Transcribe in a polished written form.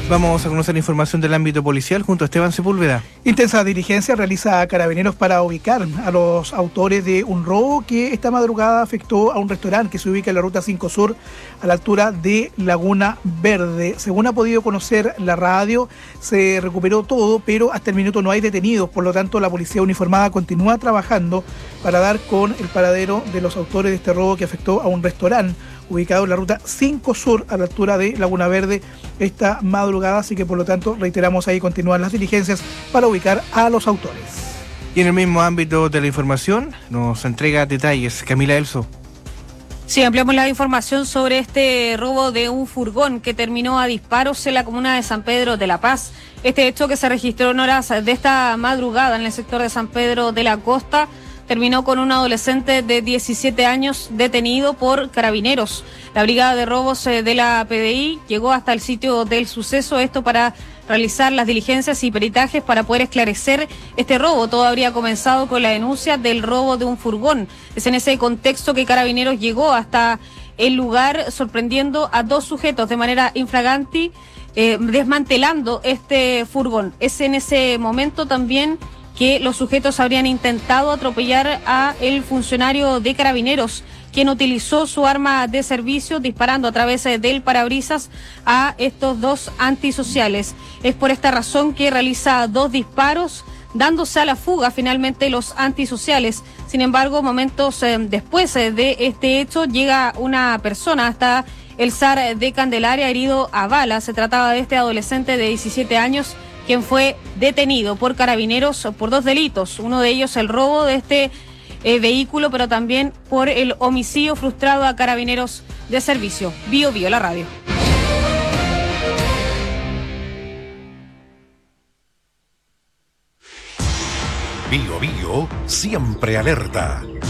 Vamos a conocer la información del ámbito policial junto a Esteban Sepúlveda. Intensa diligencia realiza Carabineros para ubicar a los autores de un robo que esta madrugada afectó a un restaurante que se ubica en la Ruta 5 Sur a la altura de Laguna Verde. Según ha podido conocer la radio, se recuperó todo, pero hasta el minuto no hay detenidos. Por lo tanto, la policía uniformada continúa trabajando para dar con el paradero de los autores de este robo que afectó a un restaurante ubicado en la Ruta 5 Sur a la altura de Laguna Verde esta madrugada, así que por lo tanto reiteramos ahí continúan las diligencias para ubicar a los autores. Y en el mismo ámbito de la información nos entrega detalles Camila Elso. Sí, ampliamos la información sobre este robo de un furgón que terminó a disparos en la comuna de San Pedro de la Paz. Este hecho que se registró en horas de esta madrugada en el sector de San Pedro de la Costa terminó con un adolescente de 17 años detenido por Carabineros. La Brigada de Robos de la PDI llegó hasta el sitio del suceso, esto para realizar las diligencias y peritajes para poder esclarecer este robo. Todo habría comenzado con la denuncia del robo de un furgón. Es en ese contexto que Carabineros llegó hasta el lugar sorprendiendo a 2 sujetos de manera infraganti, desmantelando este furgón. Es en ese momento también que los sujetos habrían intentado atropellar a el funcionario de Carabineros, quien utilizó su arma de servicio disparando a través del parabrisas a estos 2 antisociales. Es por esta razón que realiza 2 disparos, dándose a la fuga finalmente los antisociales. Sin embargo, momentos después de este hecho, llega una persona hasta el SAR de Candelaria herido a bala. Se trataba de este adolescente de 17 años, quien fue detenido por Carabineros por 2 delitos. Uno de ellos el robo de este vehículo, pero también por el homicidio frustrado a Carabineros de servicio. Bio la radio. Bio siempre alerta.